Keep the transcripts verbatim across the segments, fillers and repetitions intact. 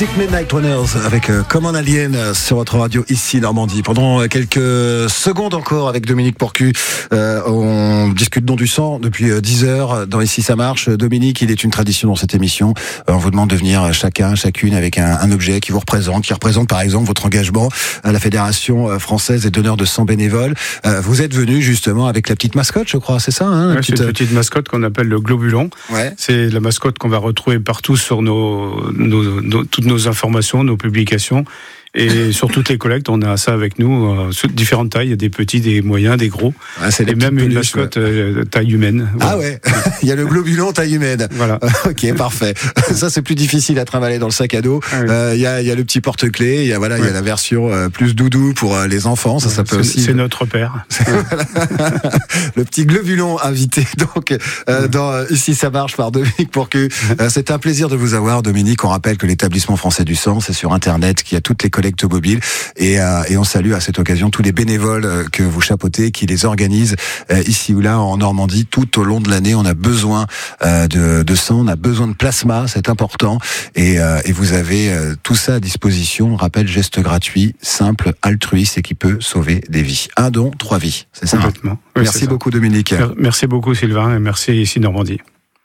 musique Midnight Runners avec euh, Comme un alien euh, sur votre radio ici Normandie. Pendant euh, quelques secondes encore avec Dominique Porcu, euh, on discute don du sang depuis euh, dix heures dans Ici ça marche. Dominique, il est une tradition dans cette émission. Euh, on vous demande de venir chacun, chacune avec un, un objet qui vous représente, qui représente par exemple votre engagement à la Fédération française des donneurs de sang bénévoles. Euh, vous êtes venu justement avec la petite mascotte, je crois, c'est ça hein, ouais, petite... C'est une petite mascotte qu'on appelle le globulon. Ouais. C'est la mascotte qu'on va retrouver partout sur nos, nos, nos toutes nos informations, nos publications. Et sur toutes les collectes, on a ça avec nous, euh, sur différentes tailles, il y a des petits, des moyens, des gros, ah, c'est et même une mascotte ouais. euh, taille humaine. Voilà. Ah ouais, il y a le globulon taille humaine. Voilà. Ok, parfait. Ça c'est plus difficile à trimballer dans le sac à dos. Ah oui. euh, il y a, il y a le petit porte-clés, il y a voilà, ouais. il y a la version euh, plus doudou pour euh, les enfants, ça, ça peut c'est, aussi. C'est notre père. Le petit globulon invité donc euh, dans euh, Ici ça marche par Dominique Porcu. Euh, c'est un plaisir de vous avoir, Dominique. On rappelle que l'établissement français du sang, c'est sur internet, qu'il y a toutes les collectes mobiles et, euh, et on salue à cette occasion tous les bénévoles euh, que vous chapeautez, qui les organisent euh, ici ou là en Normandie tout au long de l'année. On a besoin euh, de, de sang, on a besoin de plasma, c'est important et, euh, et vous avez euh, tout ça à disposition. On rappelle, geste gratuit, simple, altruiste et qui peut sauver des vies. Un don, trois vies, c'est ça? Complètement. Oui, merci beaucoup Dominique. Merci beaucoup Sylvain et merci ici Normandie.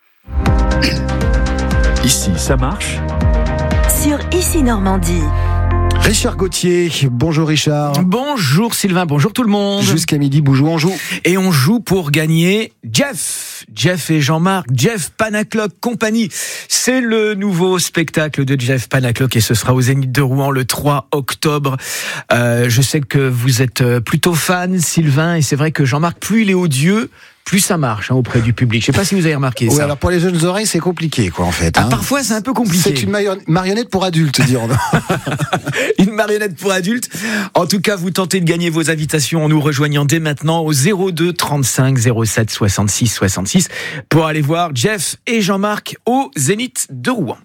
Ici ça marche sur Ici Normandie. Richard Gauthier, bonjour Richard. Bonjour Sylvain, bonjour tout le monde. Jusqu'à midi, Boujou, on joue. Et on joue pour gagner Jeff. Jeff et Jean-Marc, Jeff Panaclock Company. C'est le nouveau spectacle de Jeff Panaclock et ce sera au Zénith de Rouen le trois octobre. Euh, je sais que vous êtes plutôt fan, Sylvain, et c'est vrai que Jean-Marc, plus il est odieux, plus ça marche hein, auprès du public. Je sais pas si vous avez remarqué oui, ça. Alors pour les jeunes oreilles, c'est compliqué quoi en fait. Ah, hein. Parfois c'est un peu compliqué. C'est une marionnette pour adultes, dirons. Une marionnette pour adultes. En tout cas, vous tentez de gagner vos invitations en nous rejoignant dès maintenant au zéro deux trente-cinq zéro sept soixante-six soixante-six pour aller voir Jeff et Jean-Marc au Zénith de Rouen.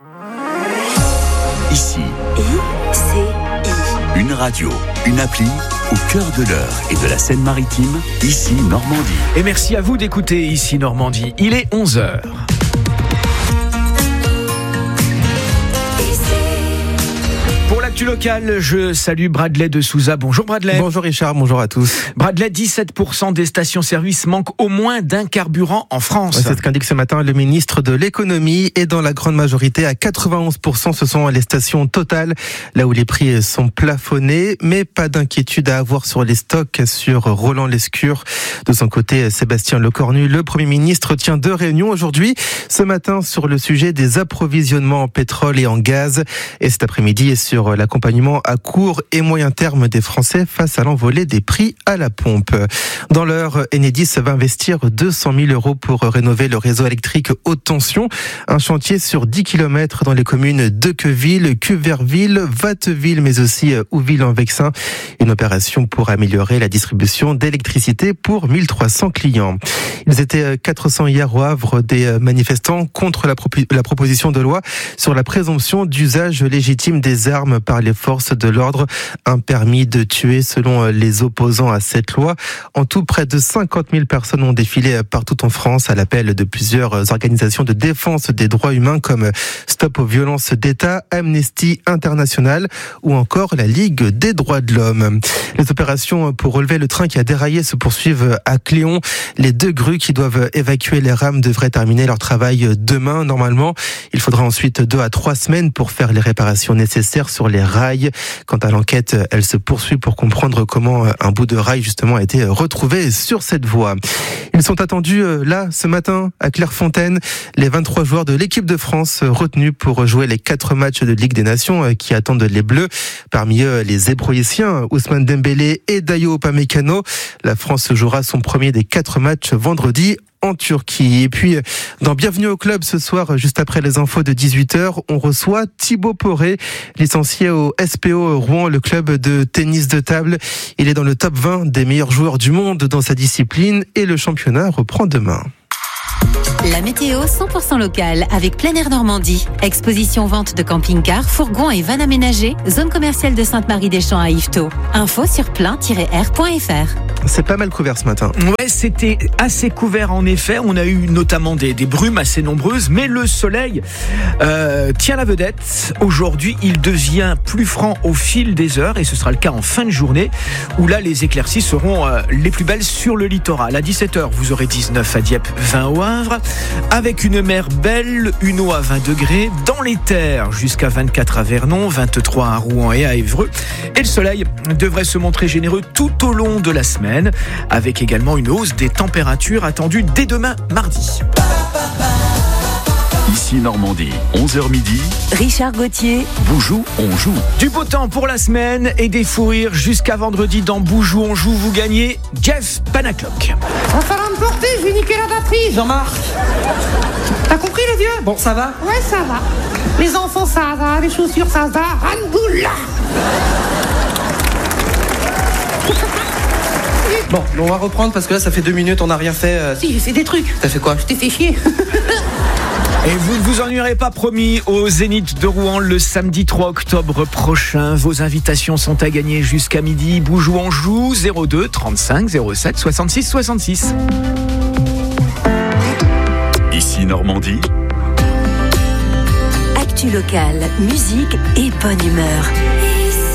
Ici. I C I. Une radio, une appli au cœur de l'heure et de la Seine-Maritime, Ici Normandie. Et merci à vous d'écouter Ici Normandie. Il est onze heures. Pour l'actu locale, je salue Bradley de Souza. Bonjour Bradley. Bonjour Richard, bonjour à tous. Bradley, dix-sept pour cent des stations-service manquent au moins d'un carburant en France. Ouais, c'est ce qu'indique ce matin le ministre de l'économie et dans la grande majorité, à quatre-vingt-onze pour cent, ce sont les stations Total, là où les prix sont plafonnés, mais pas d'inquiétude à avoir sur les stocks, sur Roland Lescure. De son côté, Sébastien Lecornu, le Premier ministre, tient deux réunions aujourd'hui, ce matin sur le sujet des approvisionnements en pétrole et en gaz, et cet après-midi sur l'accompagnement à court et moyen terme des Français face à l'envolée des prix à la pompe. Dans l'heure, Enedis va investir deux cent mille euros pour rénover le réseau électrique haute tension. Un chantier sur dix kilomètres dans les communes de Queville, Cuverville, Vatteville, mais aussi Ouville-en-Vexin. Une opération pour améliorer la distribution d'électricité pour mille trois cents clients. Ils étaient quatre cents hier au Havre, des manifestants contre la, propo- la proposition de loi sur la présomption d'usage légitime des armes par les forces de l'ordre, un permis de tuer selon les opposants à cette loi. En tout, près de cinquante mille personnes ont défilé partout en France à l'appel de plusieurs organisations de défense des droits humains comme Stop aux violences d'État, Amnesty International ou encore la Ligue des droits de l'homme. Les opérations pour relever le train qui a déraillé se poursuivent à Cléon. Les deux grues qui doivent évacuer les rames devraient terminer leur travail demain. Normalement, il faudra ensuite deux à trois semaines pour faire les réparations nécessaires sur les rails. Quant à l'enquête, elle se poursuit pour comprendre comment un bout de rail justement a été retrouvé sur cette voie. Ils sont attendus là ce matin à Clairefontaine, les vingt-trois joueurs de l'équipe de France retenus pour jouer les quatre matchs de Ligue des Nations qui attendent les Bleus. Parmi eux, les Zébroïciens, Ousmane Dembélé et Dayo Upamecano. La France jouera son premier des quatre matchs vendredi en Turquie. Et puis, dans Bienvenue au club, ce soir, juste après les infos de dix-huit heures, on reçoit Thibaut Poré, licencié au S P O Rouen, le club de tennis de table. Il est dans le top vingt des meilleurs joueurs du monde dans sa discipline et le championnat reprend demain. La météo cent pour cent locale avec Plein Air Normandie. Exposition vente de camping-cars, fourgons et vannes aménagées. Zone commerciale de Sainte-Marie-des-Champs à Yvetot. Info sur plein tiret air point f r. C'est pas mal couvert ce matin. Ouais, c'était assez couvert en effet. On a eu notamment des, des brumes assez nombreuses, mais le soleil euh, tient la vedette. Aujourd'hui, il devient plus franc au fil des heures et ce sera le cas en fin de journée où là, les éclaircies seront euh, les plus belles sur le littoral. À dix-sept heures, vous aurez dix-neuf à Dieppe, vingt au Havre, avec une mer belle, une eau à vingt degrés, dans les terres jusqu'à vingt-quatre à Vernon, vingt-trois à Rouen et à Évreux. Et le soleil devrait se montrer généreux tout au long de la semaine, avec également une hausse des températures attendues dès demain mardi. Ici Normandie, onze heures midi. Richard Gauthier. Boujou, on joue. Du beau temps pour la semaine et des fous rires jusqu'à vendredi dans Boujou, on joue. Vous gagnez Jeff Panaclock. Va falloir me porter, je vais niquer la batterie, Jean-Marc. T'as compris les vieux? Bon, ça va? Ouais, ça va. Les enfants, ça va. Les chaussures, ça va. Rangoula. Bon, on va reprendre parce que là, ça fait deux minutes, on n'a rien fait. Euh... Si, j'ai fait des trucs. T'as fait quoi? Je t'ai fait chier. Et vous ne vous ennuierez pas, promis, au Zénith de Rouen le samedi trois octobre prochain. Vos invitations sont à gagner jusqu'à midi. Boujou en joue, zéro deux trente-cinq zéro sept soixante-six soixante-six. Ici Normandie. Actu locale, musique et bonne humeur.